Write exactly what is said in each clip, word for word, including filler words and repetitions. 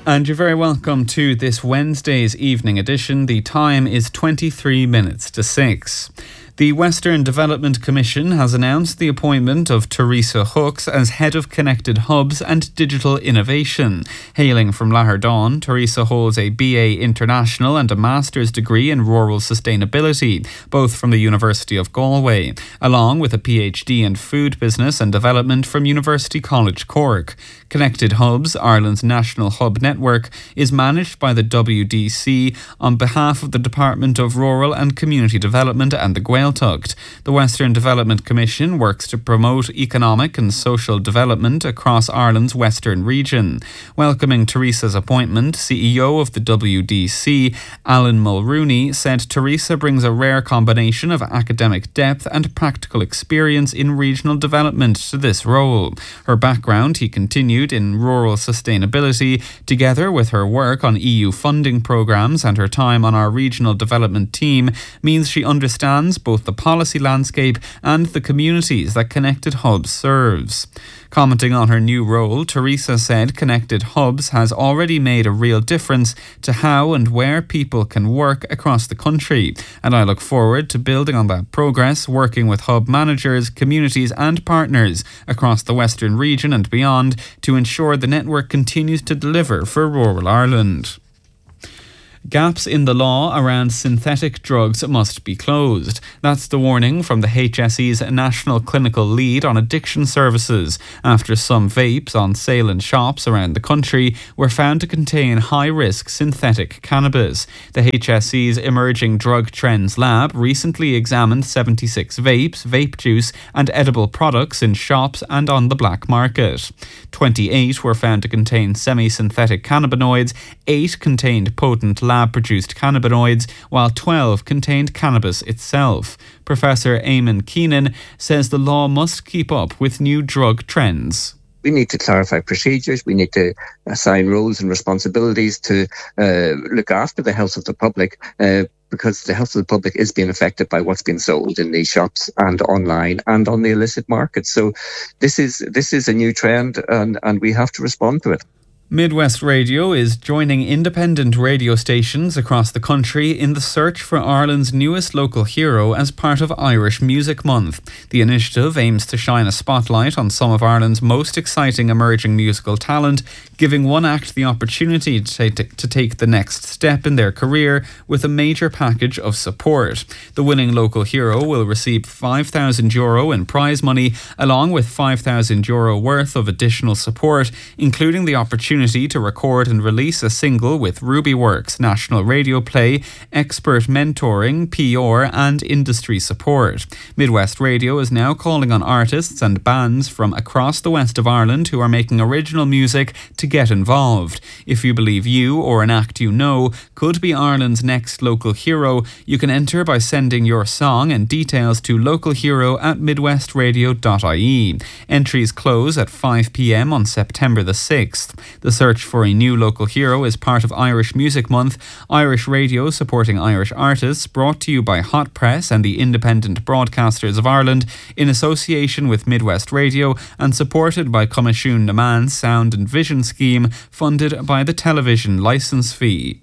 And you're very welcome to this Wednesday's evening edition. The time is twenty-three minutes to six. The Western Development Commission has announced the appointment of Teresa Hooks as Head of Connected Hubs and Digital Innovation. Hailing from Lahardon, Teresa holds a B A International and a Master's degree in Rural Sustainability, both from the University of Galway, along with a PhD in Food Business and Development from University College Cork. Connected Hubs, Ireland's national hub network, is managed by the W D C on behalf of the Department of Rural and Community Development and the Gaeltacht. The Western Development Commission works to promote economic and social development across Ireland's western region. Welcoming Teresa's appointment, C E O of the W D C, Alan Mulrooney, said Teresa brings a rare combination of academic depth and practical experience in regional development to this role. Her background, he continued, in rural sustainability, together with her work on E U funding programmes and her time on our regional development team, means she understands both the policy landscape and the communities that Connected Hubs serves. Commenting on her new role, Teresa said Connected Hubs has already made a real difference to how and where people can work across the country, and I look forward to building on that progress, working with hub managers, communities and partners across the Western region and beyond to ensure the network continues to deliver for rural Ireland. Gaps in the law around synthetic drugs must be closed. That's the warning from the H S E's National Clinical Lead on Addiction Services after some vapes on sale in shops around the country were found to contain high-risk synthetic cannabis. The H S E's Emerging Drug Trends Lab recently examined seventy-six vapes, vape juice and edible products in shops and on the black market. twenty-eight were found to contain semi-synthetic cannabinoids, eight contained potent lab lab-produced cannabinoids, while twelve contained cannabis itself. Professor Eamon Keenan says the law must keep up with new drug trends. We need to clarify procedures. We need to assign roles and responsibilities to uh, look after the health of the public, uh, because the health of the public is being affected by what's being sold in these shops and online and on the illicit market. So this is this is a new trend, and, and we have to respond to it. Midwest Radio is joining independent radio stations across the country in the search for Ireland's newest local hero as part of Irish Music Month. The initiative aims to shine a spotlight on some of Ireland's most exciting emerging musical talent, giving one act the opportunity to take, to take the next step in their career with a major package of support. The winning local hero will receive five thousand euro in prize money, along with five thousand euro worth of additional support, including the opportunity to record and release a single with Rubyworks, national radio play, expert mentoring, P R and industry support. Midwest Radio is now calling on artists and bands from across the west of Ireland who are making original music to get involved. If you believe you or an act you know could be Ireland's next local hero, you can enter by sending your song and details to localhero at midwestradio dot I E. Entries close at five p.m. on September the sixth. The search for a new local hero is part of Irish Music Month. Irish Radio supporting Irish artists, brought to you by Hot Press and the Independent Broadcasters of Ireland in association with Midwest Radio and supported by Comisiún na Meán's Sound and Vision Scheme, funded by the television licence fee.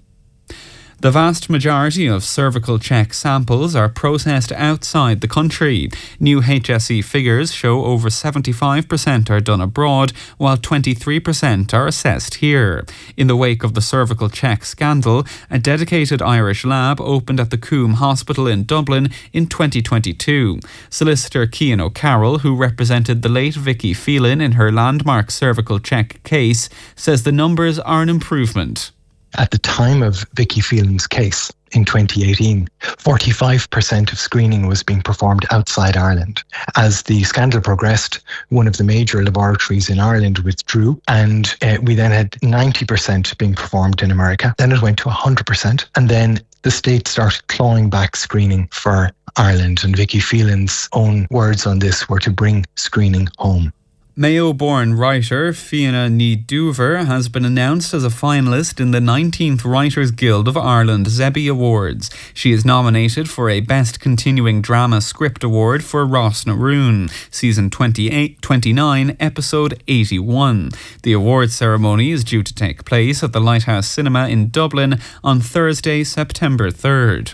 The vast majority of cervical check samples are processed outside the country. New H S E figures show over seventy-five percent are done abroad, while twenty-three percent are assessed here. In the wake of the cervical check scandal, a dedicated Irish lab opened at the Coombe Hospital in Dublin in twenty twenty-two. Solicitor Cian O'Carroll, who represented the late Vicky Phelan in her landmark cervical check case, says the numbers are an improvement. At the time of Vicky Phelan's case in twenty eighteen, forty-five percent of screening was being performed outside Ireland. As the scandal progressed, one of the major laboratories in Ireland withdrew, and uh, we then had ninety percent being performed in America. Then it went to one hundred percent, and then the state started clawing back screening for Ireland, and Vicky Phelan's own words on this were to bring screening home. Mayo-born writer Fiona Ní Dúver has been announced as a finalist in the nineteenth Writers Guild of Ireland Zebby Awards. She is nominated for a Best Continuing Drama Script Award for Ross Naroon, Season twenty-eight, twenty-nine, Episode eighty-one. The awards ceremony is due to take place at the Lighthouse Cinema in Dublin on Thursday, September third.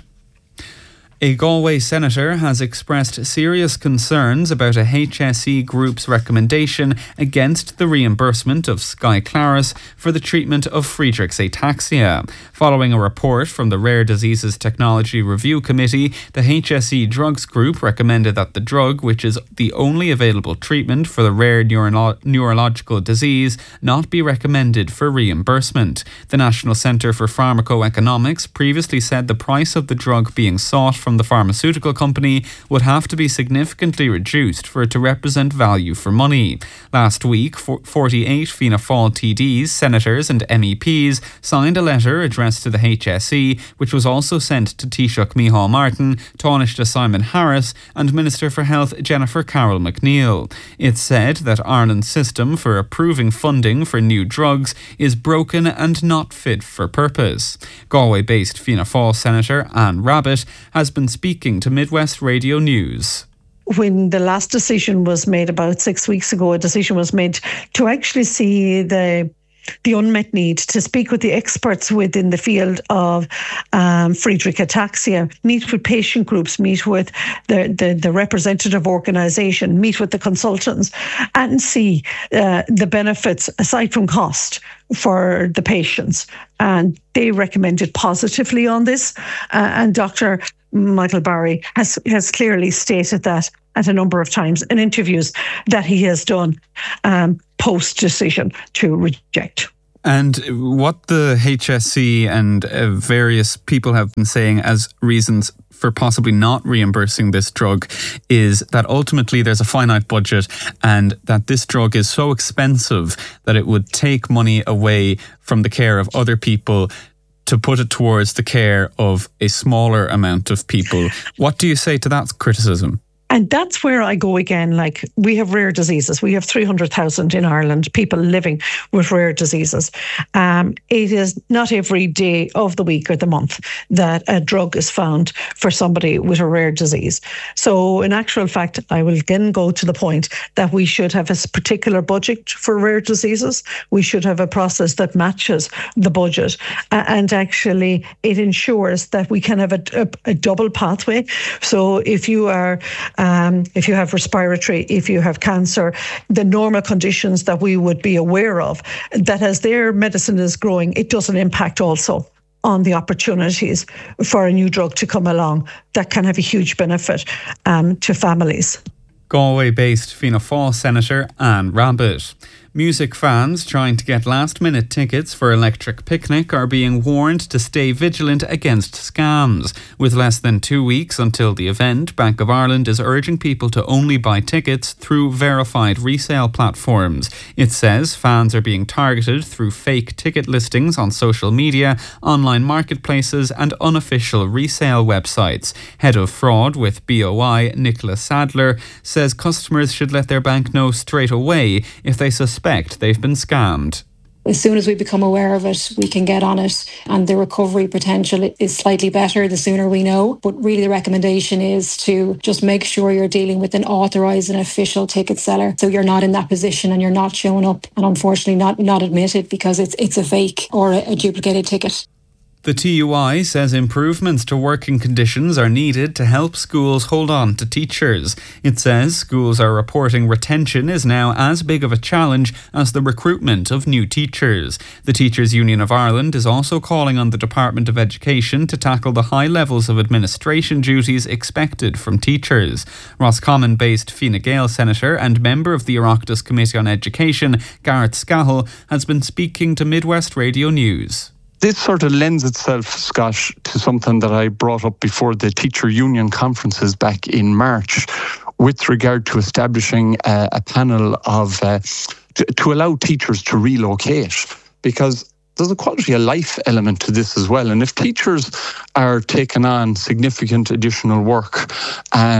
A Galway senator has expressed serious concerns about a H S E group's recommendation against the reimbursement of Skyclarys for the treatment of Friedreich's ataxia. Following a report from the Rare Diseases Technology Review Committee, the H S E Drugs Group recommended that the drug, which is the only available treatment for the rare neuro- neurological disease, not be recommended for reimbursement. The National Centre for Pharmacoeconomics previously said the price of the drug being sought from the pharmaceutical company would have to be significantly reduced for it to represent value for money. Last week, forty-eight Fianna Fáil T Ds, senators and M E Ps signed a letter addressed to the H S E, which was also sent to Taoiseach Micheál Martin, Taoiseach Simon Harris and Minister for Health Jennifer Carroll MacNeill. It said that Ireland's system for approving funding for new drugs is broken and not fit for purpose. Galway-based Fianna Fáil Senator Anne Rabbitte has been speaking to Midwest Radio News. When the last decision was made about six weeks ago, a decision was made to actually see the the unmet need, to speak with the experts within the field of um, Friedreich ataxia, meet with patient groups, meet with the, the, the representative organisation, meet with the consultants and see uh, the benefits aside from cost for the patients. And they recommended positively on this. Uh, and Doctor Michael Barry has, has clearly stated that at a number of times in interviews that he has done um, post-decision to reject. And what the H S C and uh, various people have been saying as reasons for possibly not reimbursing this drug is that ultimately there's a finite budget and that this drug is so expensive that it would take money away from the care of other people to put it towards the care of a smaller amount of people. What do you say to that criticism? And that's where I go again. Like, we have rare diseases. We have three hundred thousand in Ireland, people living with rare diseases. Um, it is not every day of the week or the month that a drug is found for somebody with a rare disease. So in actual fact, I will again go to the point that we should have a particular budget for rare diseases. We should have a process that matches the budget. Uh, and actually, it ensures that we can have a, a, a double pathway. So if you are... Um, if you have respiratory, if you have cancer, the normal conditions that we would be aware of, that as their medicine is growing, it doesn't impact also on the opportunities for a new drug to come along that can have a huge benefit um, to families. Galway-based Fianna Fáil Senator Anne Rabbitte. Music fans trying to get last-minute tickets for Electric Picnic are being warned to stay vigilant against scams. With less than two weeks until the event, Bank of Ireland is urging people to only buy tickets through verified resale platforms. It says fans are being targeted through fake ticket listings on social media, online marketplaces and unofficial resale websites. Head of Fraud with B O I, Nicola Sadler, says customers should let their bank know straight away if they suspect they've been scammed. As soon as we become aware of it, we can get on it, and the recovery potential is slightly better the sooner we know. But really the recommendation is to just make sure you're dealing with an authorised and official ticket seller, so you're not in that position and you're not showing up and unfortunately not, not admitted because it's it's a fake or a, a duplicated ticket. The T U I says improvements to working conditions are needed to help schools hold on to teachers. It says schools are reporting retention is now as big of a challenge as the recruitment of new teachers. The Teachers Union of Ireland is also calling on the Department of Education to tackle the high levels of administration duties expected from teachers. Roscommon-based Fine Gael Senator and member of the Oireachtas Committee on Education, Garrett Scahill, has been speaking to Midwest Radio News. This sort of lends itself, Scott, to something that I brought up before the teacher union conferences back in March with regard to establishing a, a panel of uh, to, to allow teachers to relocate, because there's a quality of life element to this as well. And if teachers are taking on significant additional work and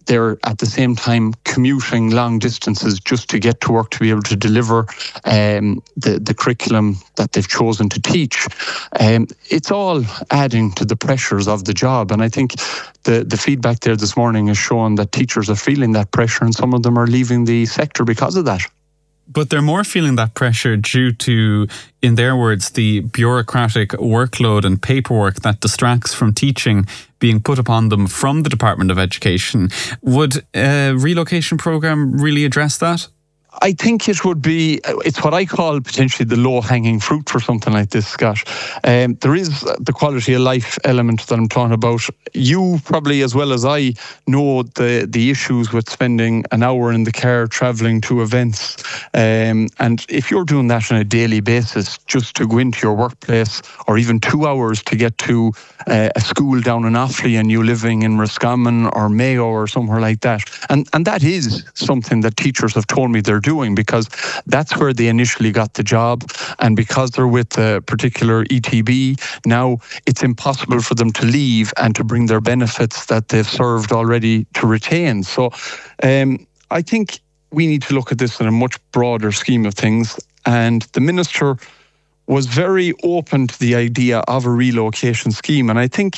they're at the same time commuting long distances just to get to work to be able to deliver um, the, the curriculum that they've chosen to teach. Um, it's all adding to the pressures of the job. And I think the, the feedback there this morning has shown that teachers are feeling that pressure, and some of them are leaving the sector because of that. But they're more feeling that pressure due to, in their words, the bureaucratic workload and paperwork that distracts from teaching being put upon them from the Department of Education. Would a relocation programme really address that? I think it would be, it's what I call potentially the low-hanging fruit for something like this, Scott. Um, there is the quality of life element that I'm talking about. You probably, as well as I, know the, the issues with spending an hour in the car travelling to events. Um, and if you're doing that on a daily basis, just to go into your workplace, or even two hours to get to uh, a school down in Offaly and you living in Roscommon or Mayo or somewhere like that. And, and that is something that teachers have told me they're doing, because that's where they initially got the job, and because they're with a particular E T B now, it's impossible for them to leave and to bring their benefits that they've served already to retain. So um, I think we need to look at this in a much broader scheme of things, and the Minister was very open to the idea of a relocation scheme. And I think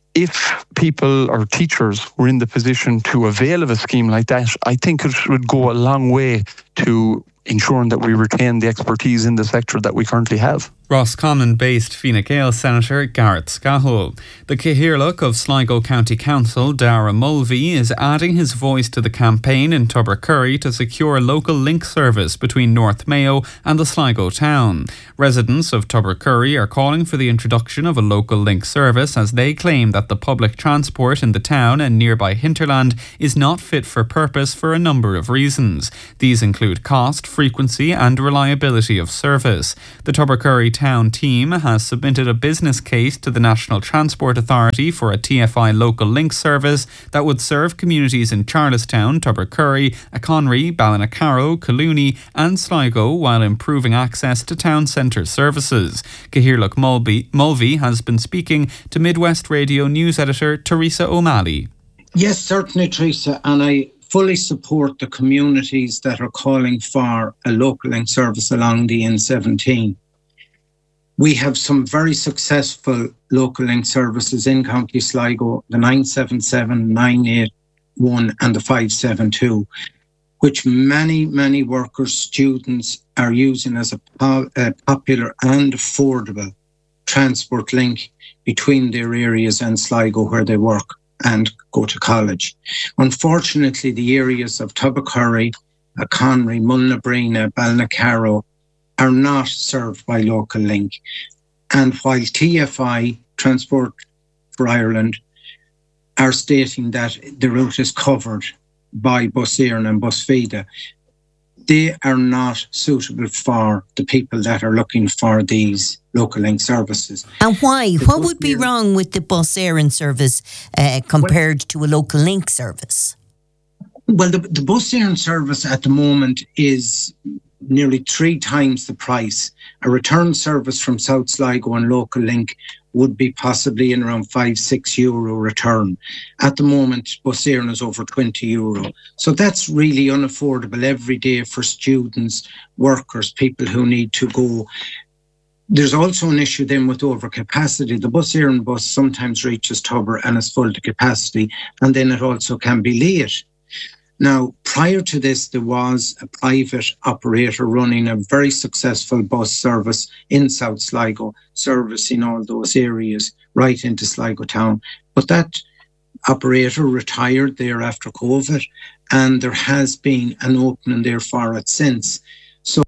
if people or teachers were in the position to avail of a scheme like that, I think it would go a long way to ensuring that we retain the expertise in the sector that we currently have. Roscommon-based Fine Gael Senator Garrett Scahill. The Cathaoirleach of Sligo County Council, Dara Mulvey, is adding his voice to the campaign in Tubbercurry to secure local link service between North Mayo and the Sligo town. Residents of Tubbercurry are calling for the introduction of a local link service, as they claim that the public transport in the town and nearby hinterland is not fit for purpose for a number of reasons. These include cost, frequency and reliability of service. The Tubbercurry town team has submitted a business case to the National Transport Authority for a T F I local link service that would serve communities in Charlestown, Tubbercurry, Aconry, Ballinacaro, Collooney and Sligo while improving access to town centre services. Cathaoirleach Mulvey, Mulvey has been speaking to Midwest Radio News editor Teresa O'Malley. Yes, certainly, Teresa, and I fully support the communities that are calling for a local link service along the N seventeen. We have some very successful local link services in County Sligo, the nine seven seven, nine eight one and the five seven two, which many, many workers, students are using as a, po- a popular and affordable transport link between their areas and Sligo where they work and go to college. Unfortunately, the areas of Tubbercurry, Aconry, Mullabrina, Ballinacaro are not served by local link. And while T F I, Transport for Ireland, are stating that the route is covered by Bus Éireann and Bus Fida, they are not suitable for the people that are looking for these local link services. And why? The what would be wrong with the Bus Éireann service uh, compared well, to a local link service? Well, the, the Bus Éireann service at the moment is nearly three times the price. A return service from South Sligo and local link would be possibly in around five, six euro return. At the moment, Bus Éireann is over twenty euro. So that's really unaffordable every day for students, workers, people who need to go. There's also an issue then with overcapacity. The Bus Éireann bus sometimes reaches Tubber and is full to capacity, and then it also can be late. Now, prior to this, there was a private operator running a very successful bus service in South Sligo, servicing all those areas right into Sligo town. But that operator retired there after COVID, and there has been an opening there for it since. So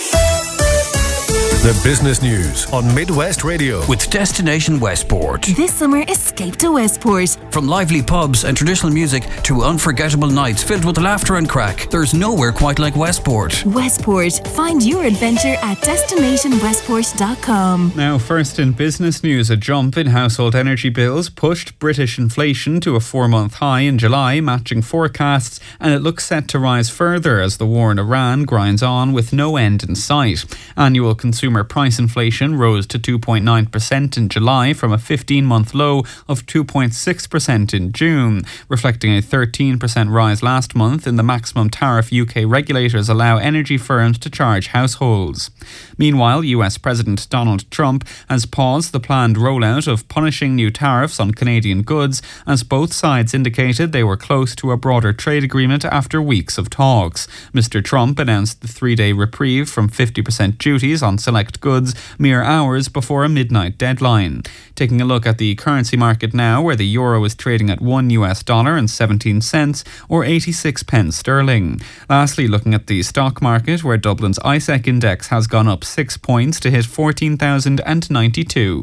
The business news on Midwest Radio with Destination Westport. This summer, escape to Westport. From lively pubs and traditional music to unforgettable nights filled with laughter and crack, there's nowhere quite like Westport. Westport. Find your adventure at destination westport dot com. Now, first in business news, a jump in household energy bills pushed British inflation to a four-month high in July, matching forecasts, and it looks set to rise further as the war in Iran grinds on with no end in sight. Annual consumer consumer price inflation rose to two point nine percent in July from a fifteen-month low of two point six percent in June, reflecting a thirteen percent rise last month in the maximum tariff U K regulators allow energy firms to charge households. Meanwhile, U S President Donald Trump has paused the planned rollout of punishing new tariffs on Canadian goods, as both sides indicated they were close to a broader trade agreement after weeks of talks. Mister Trump announced the three-day reprieve from fifty percent duties on select goods mere hours before a midnight deadline. Taking a look at the currency market now, where the euro is trading at one U S dollar and seventeen cents or eighty-six pence sterling. Lastly, looking at the stock market, where Dublin's I S E C index has gone up six points to hit fourteen thousand ninety-two.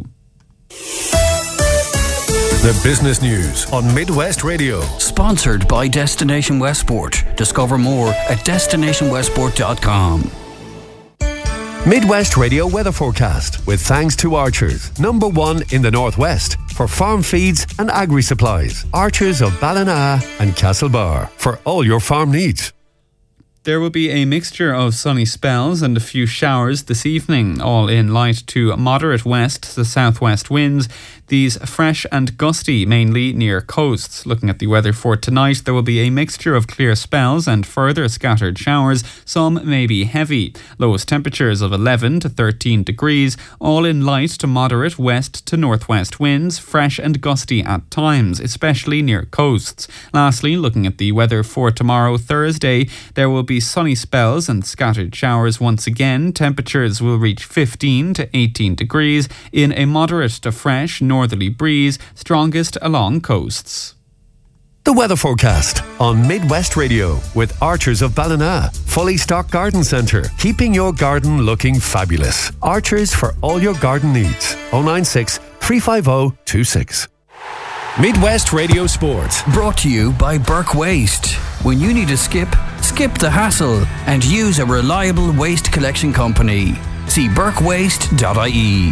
The business news on Midwest Radio. Sponsored by Destination Westport. Discover more at destination westport dot com. Midwest Radio weather forecast with thanks to Archers, number one in the Northwest for farm feeds and agri supplies. Archers of Ballina and Castlebar for all your farm needs. There will be a mixture of sunny spells and a few showers this evening, all in light to moderate west to southwest winds. These fresh and gusty, mainly near coasts. Looking at the weather for tonight, there will be a mixture of clear spells and further scattered showers. Some may be heavy. Lowest temperatures of eleven to thirteen degrees, all in light to moderate west to northwest winds, fresh and gusty at times, especially near coasts. Lastly, looking at the weather for tomorrow, Thursday, there will be sunny spells and scattered showers once again. Temperatures will reach fifteen to eighteen degrees in a moderate to fresh northerly breeze, strongest along coasts. The weather forecast on Midwest Radio with Archers of Ballina. Fully stocked garden centre, keeping your garden looking fabulous. Archers for all your garden needs. oh nine six, three five oh, two six. Midwest Radio Sport. Brought to you by Burke Waste. When you need a skip, skip the hassle and use a reliable waste collection company. See burke waste dot I E.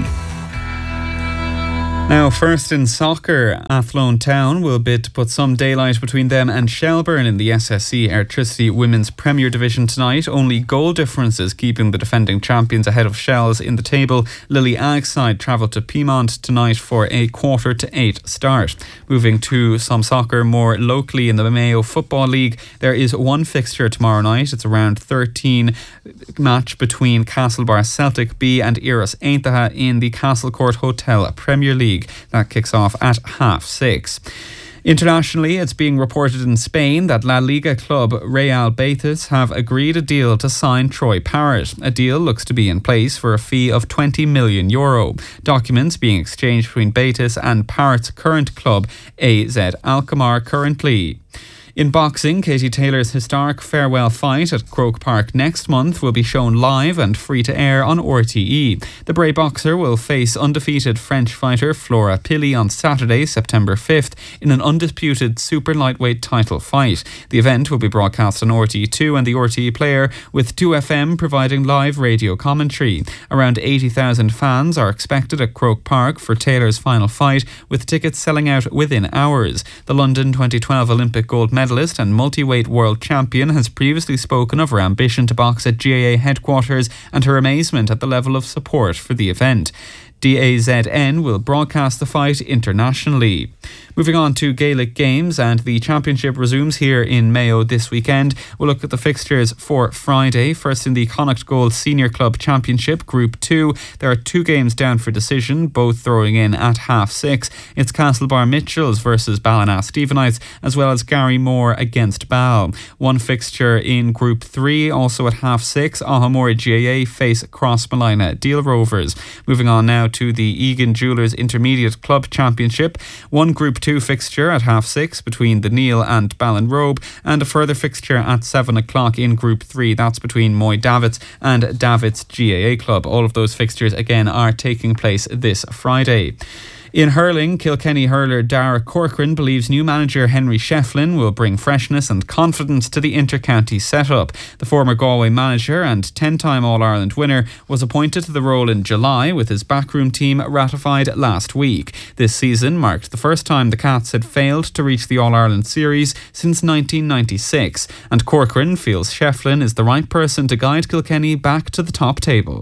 Now, first in soccer, Athlone Town will bid to put some daylight between them and Shelburne in the S S C Airtricity Women's Premier Division tonight. Only goal differences keeping the defending champions ahead of Shells in the table. Lily Ag's side travel to Piedmont tonight for a quarter to eight start. Moving to some soccer more locally in the Mayo Football League, there is one fixture tomorrow night. It's a round thirteen match between Castlebar Celtic B and Iras Aintaha in the Castlecourt Hotel Premier League. That kicks off at half six. Internationally, it's being reported in Spain that La Liga club Real Betis have agreed a deal to sign Troy Parrott. A deal looks to be in place for a fee of twenty million euro. Documents being exchanged between Betis and Parrott's current club, A Z Alkmaar, currently. In boxing, Katie Taylor's historic farewell fight at Croke Park next month will be shown live and free to air on R T E. The Bray boxer will face undefeated French fighter Flora Pili on Saturday, September fifth, in an undisputed super lightweight title fight. The event will be broadcast on R T E two and the R T E player, with two F M providing live radio commentary. Around eighty thousand fans are expected at Croke Park for Taylor's final fight, with tickets selling out within hours. The London twenty twelve Olympic gold medal medalist and multi-weight world champion has previously spoken of her ambition to box at G A A headquarters and her amazement at the level of support for the event. D A Z N will broadcast the fight internationally. Moving on to Gaelic games, and the championship resumes here in Mayo this weekend. We'll look at the fixtures for Friday. First in the Connacht Gold Senior Club Championship Group two, there are two games down for decision, both throwing in at half six. It's Castlebar Mitchells versus Ballina Stephenites, as well as Gary Moore against Ball. One fixture in Group three, also at half six, Ahamori G A A face Cross Malina Deal Rovers. Moving on now to the Egan Jewellers Intermediate Club Championship. One Group two fixture at half six between the Neil and Ballinrobe, and a further fixture at seven o'clock in Group three. That's between Moy Davits and Davits G A A Club. All of those fixtures again are taking place this Friday. In hurling, Kilkenny hurler Dara Corcoran believes new manager Henry Shefflin will bring freshness and confidence to the inter-county setup. The former Galway manager and ten-time All-Ireland winner was appointed to the role in July, with his backroom team ratified last week. This season marked the first time the Cats had failed to reach the All-Ireland series since nineteen ninety-six, and Corcoran feels Shefflin is the right person to guide Kilkenny back to the top table.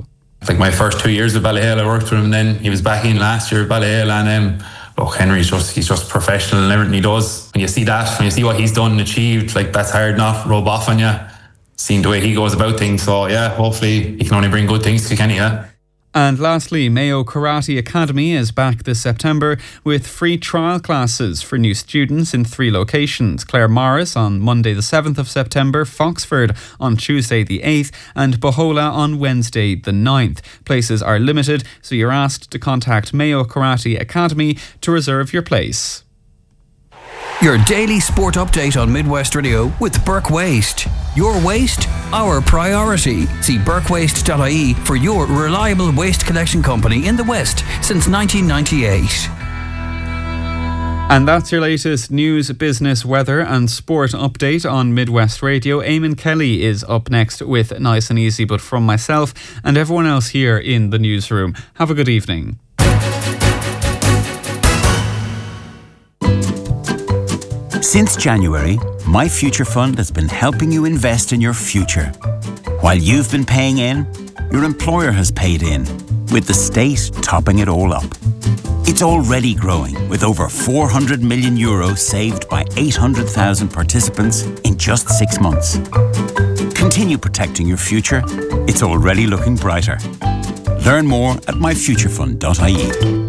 Like my first two years with Ballyhale, I worked with him, and then he was back in last year with Ballyhale, and um, look, Henry's just he's just professional in everything he does. When you see that, when you see what he's done and achieved, like that's hard not rub off on you. Seeing the way he goes about things, so yeah, hopefully he can only bring good things to Kenny. Yeah. And lastly, Mayo Karate Academy is back this September with free trial classes for new students in three locations. Clare Morris on Monday the seventh of September, Foxford on Tuesday the eighth and Bohola on Wednesday the ninth. Places are limited, so you're asked to contact Mayo Karate Academy to reserve your place. Your daily sport update on Midwest Radio with Burke Waste. Your waste, our priority. See burke waste dot I E for your reliable waste collection company in the West since nineteen ninety-eight. And that's your latest news, business, weather and sport update on Midwest Radio. Eamon Kelly is up next with Nice and Easy, but from myself and everyone else here in the newsroom, have a good evening. Since January, My Future Fund has been helping you invest in your future. While you've been paying in, your employer has paid in, with the state topping it all up. It's already growing, with over four hundred million euros saved by eight hundred thousand participants in just six months. Continue protecting your future. It's already looking brighter. Learn more at my future fund dot I E.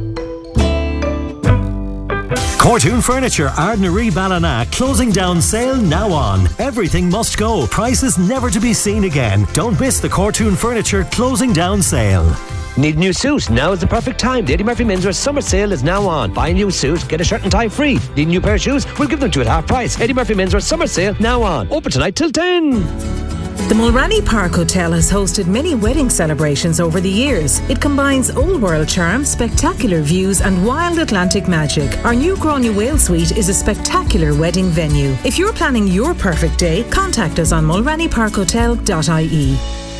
Cortoon Furniture, Ardnaree Ballina, closing down sale now on. Everything must go. Prices never to be seen again. Don't miss the Cortoon Furniture closing down sale. Need a new suit? Now is the perfect time. The Eddie Murphy Menswear summer sale is now on. Buy a new suit, get a shirt and tie free. Need a new pair of shoes? We'll give them to you at half price. Eddie Murphy Menswear summer sale now on. Open tonight till ten. The Mulranny Park Hotel has hosted many wedding celebrations over the years. It combines old world charm, spectacular views and wild Atlantic magic. Our new Gráinne Whale Suite is a spectacular wedding venue. If you're planning your perfect day, contact us on mulranny park hotel dot I E.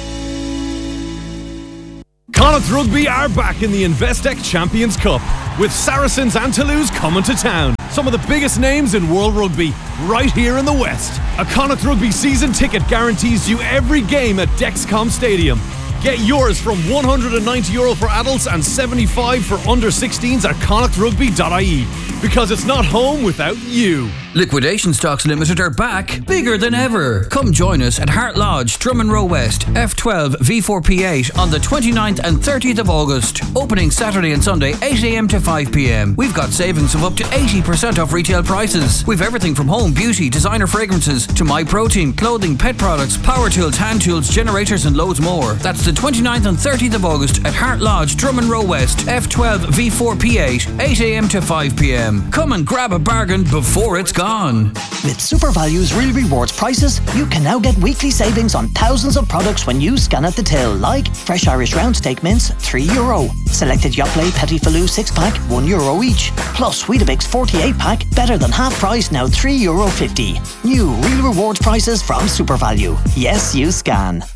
Connacht Rugby are back in the Investec Champions Cup, with Saracens and Toulouse coming to town. Some of the biggest names in world rugby, right here in the West. A Connacht Rugby season ticket guarantees you every game at Dexcom Stadium. Get yours from one hundred ninety euro for adults and seventy-five for under sixteens at connacht rugby dot I E. Because it's not home without you. Liquidation Stocks Limited are back, bigger than ever. Come join us at Hart Lodge, Drummond Row West, F twelve V four P eight on the twenty-ninth and thirtieth of August. Opening Saturday and Sunday, eight a m to five p m. We've got savings of up to eighty percent off retail prices. We've everything from home beauty, designer fragrances, to My Protein, clothing, pet products, power tools, hand tools, generators and loads more. That's the twenty-ninth and thirtieth of August at Hart Lodge, Drummond Row West, F twelve V four P eight, eight a m to five p m. Come and grab a bargain before it's gone. With SuperValue's Real Rewards prices, you can now get weekly savings on thousands of products when you scan at the till, like fresh Irish round steak mince, three euro. Selected Yoplait Petit Filou six pack, one euro each. Plus Weetabix forty-eight pack, better than half price, now three euro fifty. New Real Rewards prices from SuperValue. Yes, you scan.